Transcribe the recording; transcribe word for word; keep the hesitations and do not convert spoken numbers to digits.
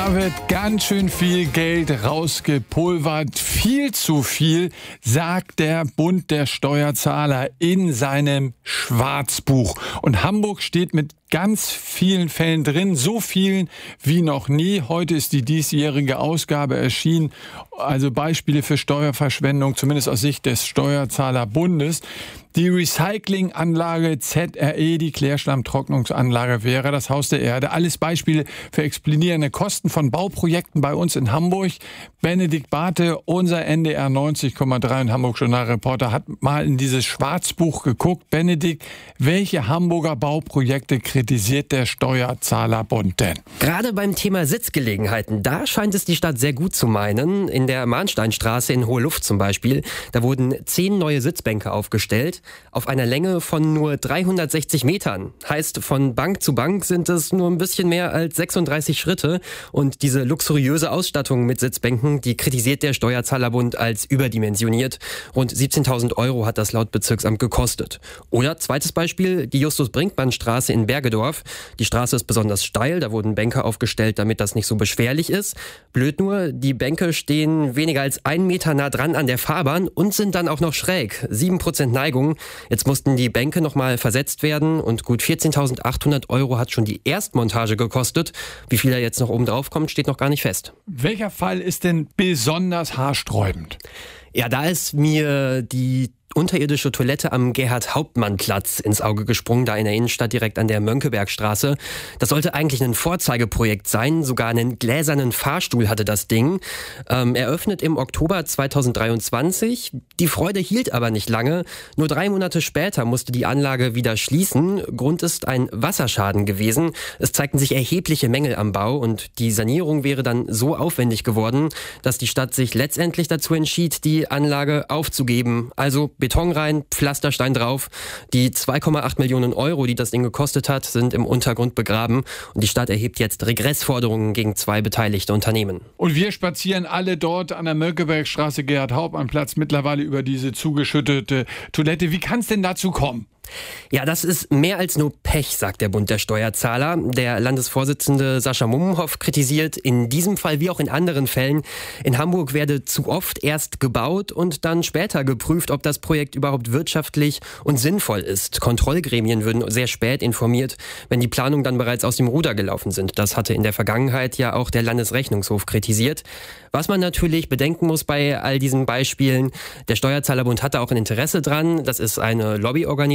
Da wird ganz schön viel Geld rausgepulvert. Viel zu viel, sagt der Bund der Steuerzahler in seinem Schwarzbuch. Und Hamburg steht mit ganz vielen Fällen drin, so vielen wie noch nie. Heute ist die diesjährige Ausgabe erschienen. Also Beispiele für Steuerverschwendung, zumindest aus Sicht des Steuerzahlerbundes. Die Recyclinganlage Z R E, die Klärschlammtrocknungsanlage Vera, das Haus der Erde. Alles Beispiele für explodierende Kosten von Bauprojekten bei uns in Hamburg. Benedikt Barthe, unser N D R neunzig Komma drei und Hamburg-Journal-Reporter, hat mal in dieses Schwarzbuch geguckt. Benedikt, welche Hamburger Bauprojekte kritisiert der Steuerzahlerbund denn? Gerade beim Thema Sitzgelegenheiten, da scheint es die Stadt sehr gut zu meinen. In der Mahnsteinstraße in Hohe Luft zum Beispiel, da wurden zehn neue Sitzbänke aufgestellt. Auf einer Länge von nur dreihundertsechzig Metern. Heißt, von Bank zu Bank sind es nur ein bisschen mehr als sechsunddreißig Schritte. Und diese luxuriöse Ausstattung mit Sitzbänken, die kritisiert der Steuerzahlerbund als überdimensioniert. Rund siebzehntausend Euro hat das laut Bezirksamt gekostet. Oder zweites Beispiel, die Justus-Brinkmann-Straße in Bergedorf. Die Straße ist besonders steil, da wurden Bänke aufgestellt, damit das nicht so beschwerlich ist. Blöd nur, die Bänke stehen weniger als einen Meter nah dran an der Fahrbahn und sind dann auch noch schräg. sieben Prozent Neigung. Jetzt mussten die Bänke nochmal versetzt werden und gut vierzehntausendachthundert Euro hat schon die Erstmontage gekostet. Wie viel da jetzt noch oben drauf kommt, steht noch gar nicht fest. Welcher Fall ist denn besonders haarsträubend? Ja, da ist mir die unterirdische Toilette am Gerhard-Hauptmann-Platz ins Auge gesprungen, da in der Innenstadt direkt an der Mönckebergstraße. Das sollte eigentlich ein Vorzeigeprojekt sein, sogar einen gläsernen Fahrstuhl hatte das Ding. Ähm, eröffnet im Oktober zweitausenddreiundzwanzig. Die Freude hielt aber nicht lange. Nur drei Monate später musste die Anlage wieder schließen. Grund ist ein Wasserschaden gewesen. Es zeigten sich erhebliche Mängel am Bau und die Sanierung wäre dann so aufwendig geworden, dass die Stadt sich letztendlich dazu entschied, die Anlage aufzugeben. Also Beton rein, Pflasterstein drauf. Die zwei Komma acht Millionen Euro, die das Ding gekostet hat, sind im Untergrund begraben. Und die Stadt erhebt jetzt Regressforderungen gegen zwei beteiligte Unternehmen. Und wir spazieren alle dort an der Mönckebergstraße, Gerhard-Hauptmann-Platz, mittlerweile über diese zugeschüttete Toilette. Wie kann es denn dazu kommen? Ja, das ist mehr als nur Pech, sagt der Bund der Steuerzahler. Der Landesvorsitzende Sascha Mummenhoff kritisiert in diesem Fall wie auch in anderen Fällen, in Hamburg werde zu oft erst gebaut und dann später geprüft, ob das Projekt überhaupt wirtschaftlich und sinnvoll ist. Kontrollgremien würden sehr spät informiert, wenn die Planungen dann bereits aus dem Ruder gelaufen sind. Das hatte in der Vergangenheit ja auch der Landesrechnungshof kritisiert. Was man natürlich bedenken muss bei all diesen Beispielen, der Steuerzahlerbund hatte auch ein Interesse dran. Das ist eine Lobbyorganisation,